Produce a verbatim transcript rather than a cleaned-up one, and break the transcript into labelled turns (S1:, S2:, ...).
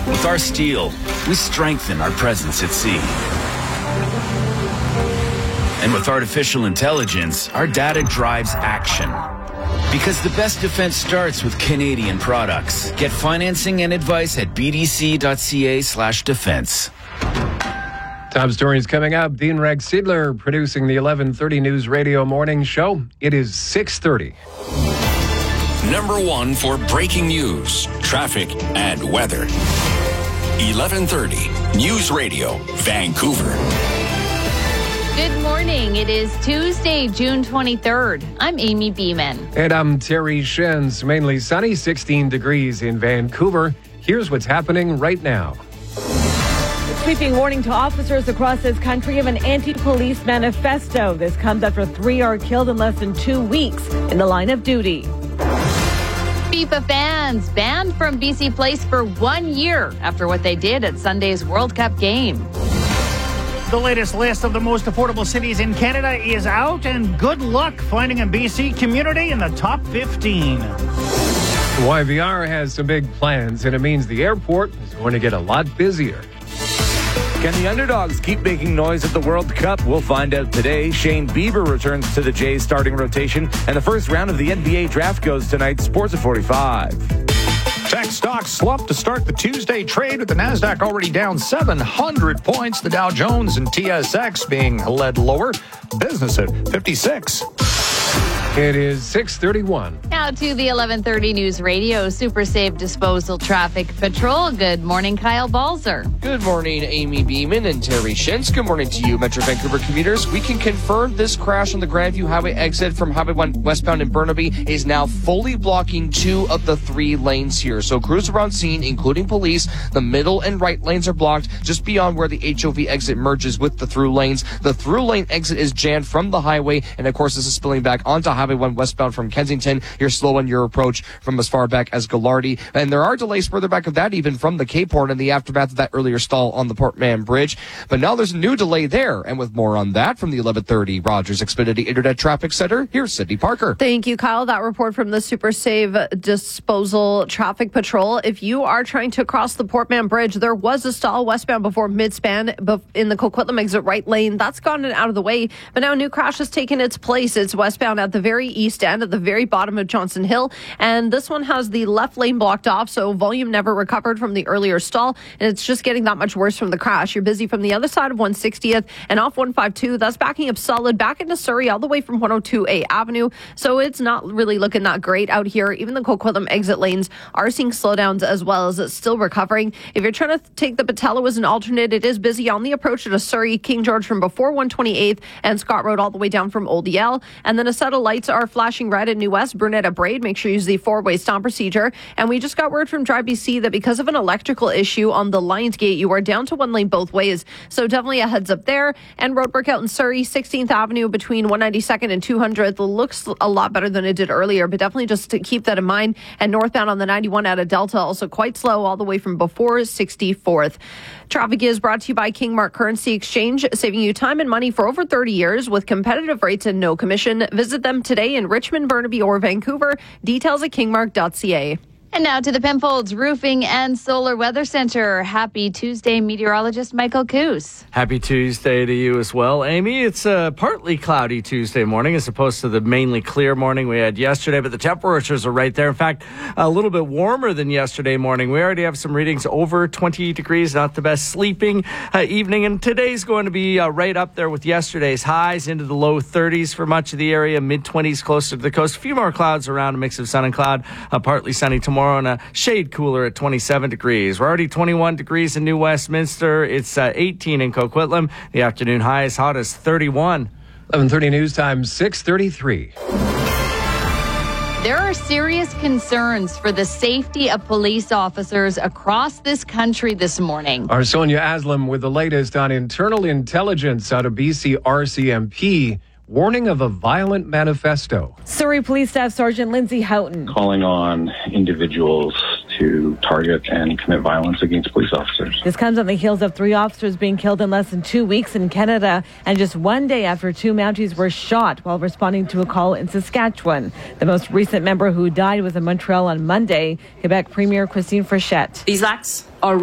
S1: With our steel, we strengthen our presence at sea. And with artificial intelligence, our data drives action. Because the best defense starts with Canadian products. Get financing and advice at bdc.ca slash defense.
S2: Top stories coming up. Dean Rex Siedler producing the eleven thirty News Radio Morning Show. It is six thirty.
S3: Number one for breaking news, traffic, and weather. eleven thirty News Radio, Vancouver.
S4: Good morning. It is Tuesday, June twenty-third. I'm Amy Beeman.
S2: And I'm Terry Shins. Mainly sunny, sixteen degrees in Vancouver. Here's what's happening right now.
S5: Sweeping warning to officers across this country of an anti-police manifesto. This comes after three are killed in less than two weeks in the line of duty.
S4: FIFA fans banned from B C Place for one year after what they did at Sunday's World Cup game.
S6: The latest list of the most affordable cities in Canada is out, and good luck finding a B C community in the top fifteen.
S2: Y V R has some big plans, and it means the airport is going to get a lot busier.
S7: Can the underdogs keep making noise at the World Cup? We'll find out today. Shane Bieber returns to the Jays starting rotation, and the first round of the N B A draft goes tonight. Sports at forty-five.
S8: Tech stocks slumped to start the Tuesday trade, with the Nasdaq already down seven hundred points. The Dow Jones and T S X being led lower. Business at fifty-six.
S2: It is six thirty-one.
S4: Now to the eleven thirty News Radio Super Safe Disposal Traffic Patrol. Good morning, Kyle Balzer.
S9: Good morning, Amy Beeman and Terry Shins. Good morning to you, Metro Vancouver commuters. We can confirm this crash on the Grandview Highway exit from Highway one westbound in Burnaby is now fully blocking two of the three lanes here. So crews are on scene, including police. The middle and right lanes are blocked just beyond where the H O V exit merges with the through lanes. The through lane exit is jammed from the highway, and of course this is spilling back onto Highway one westbound from Kensington. You're slow on your approach from as far back as Gallardi. And there are delays further back of that, even from the Cape Horn in the aftermath of that earlier stall on the Port Mann Bridge. But now there's a new delay there. And with more on that from the eleven thirty Rogers Xfinity Internet Traffic Center, here's Sydney Parker.
S10: Thank you, Kyle. That report from the Super Save Disposal Traffic Patrol. If you are trying to cross the Port Mann Bridge, there was a stall westbound before mid-span in the Coquitlam exit right lane. That's gone out of the way. But now a new crash has taken its place. It's westbound at the very east end, at the very bottom of Johnson Hill. And this one has the left lane blocked off, so volume never recovered from the earlier stall. And it's just getting that much worse from the crash. You're busy from the other side of one sixtieth and off one fifty-two. That's backing up solid back into Surrey all the way from one oh two A Avenue. So it's not really looking that great out here. Even the Coquitlam exit lanes are seeing slowdowns as well, as it's still recovering. If you're trying to take the Patello as an alternate, it is busy on the approach to Surrey, King George from before one twenty-eighth and Scott Road all the way down from Old Yale. And then a set of lights are flashing red in New West, Burnett at Braid. Make sure you use the four-way stop procedure. And we just got word from Drive B C that because of an electrical issue on the Lions Gate, you are down to one lane both ways. So definitely a heads up there. And road work out in Surrey, sixteenth Avenue between one ninety-second and two hundredth looks a lot better than it did earlier, but definitely just to keep that in mind. And northbound on the ninety-one out of Delta, also quite slow all the way from before sixty-fourth. Traffic is brought to you by Kingmark Currency Exchange, saving you time and money for over thirty years with competitive rates and no commission. Visit them today in Richmond, Burnaby, or Vancouver. Details at kingmark dot c a.
S4: And now to the Penfolds Roofing and Solar Weather Center. Happy Tuesday, meteorologist Michael Coos.
S11: Happy Tuesday to you as well, Amy. It's a partly cloudy Tuesday morning as opposed to the mainly clear morning we had yesterday, but the temperatures are right there. In fact, a little bit warmer than yesterday morning. We already have some readings over twenty degrees, not the best sleeping uh, evening, and today's going to be uh, right up there with yesterday's highs, into the low thirties for much of the area, mid-twenties closer to the coast. A few more clouds around, a mix of sun and cloud, uh, partly sunny tomorrow. And a shade cooler at twenty-seven degrees. We're already twenty-one degrees in New Westminster. It's uh, eighteen in Coquitlam. The afternoon high is hot as thirty-one.
S2: eleven thirty news time, six thirty-three.
S4: There are serious concerns for the safety of police officers across this country this morning.
S2: Our Sonia Aslam with the latest on internal intelligence out of B C R C M P. Warning of a violent manifesto.
S5: Surrey Police Staff Sergeant Lindsay Houghton.
S12: Calling on individuals to target and commit violence against police officers.
S5: This comes on the heels of three officers being killed in less than two weeks in Canada, and just one day after two Mounties were shot while responding to a call in Saskatchewan. The most recent member who died was in Montreal on Monday. Quebec Premier Christine Frechette.
S13: These acts are